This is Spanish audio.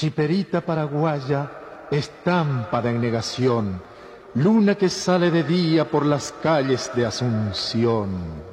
chiperita paraguaya, estampa de negación, luna que sale de día por las calles de Asunción.